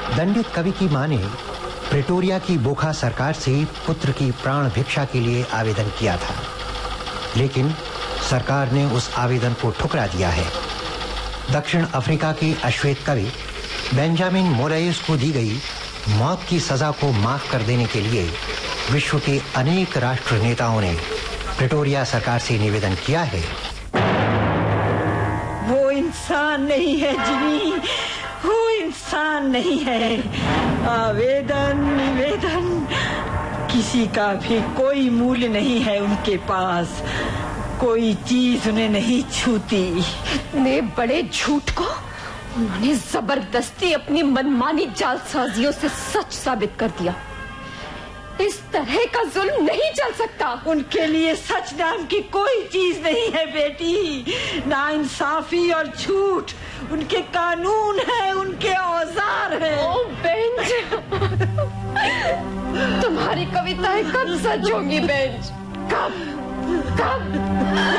दंडित कवि की मां ने प्रेटोरिया की बोखा सरकार से पुत्र की प्राण भिक्षा के लिए आवेदन किया था, लेकिन सरकार ने उस आवेदन को ठुकरा दिया है। दक्षिण अफ्रीका के अश्वेत कवि बेंजामिन मोरेस को दी गई मौत की सजा को माफ कर देने के लिए विश्व के अनेक राष्ट्र नेताओं ने प्रेटोरिया सरकार से निवेदन किया है। वो इंसान नहीं है जिमी, वो इंसान नहीं है। आवेदन निवेदन किसी का भी कोई मूल्य नहीं है उनके पास, कोई चीज उन्हें नहीं छूती। इतने बड़े झूठ को उन्होंने जबरदस्ती अपनी मनमानी जालसाजियों से सच साबित कर दिया। इस तरह का जुल्म नहीं चल सकता। उनके लिए सच नाम की कोई चीज नहीं है बेटी, ना इंसाफी और झूठ उनके कानून है, उनके औजार है। ओ बेंज, तुम्हारी कविताएं कब सच होंगी बेंज? कब?